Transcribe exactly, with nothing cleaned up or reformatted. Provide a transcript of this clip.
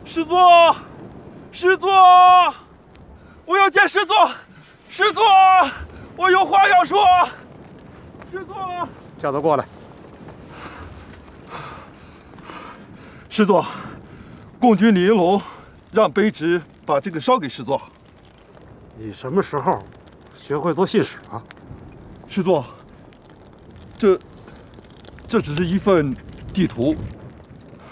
师座，师座，我要见师座，师座，我有话要说。师座， 叫他过来。 师座，共军李应龙让卑职把这个捎给师座。 你什么时候学会做信使了？ 师座，这这只是一份地图。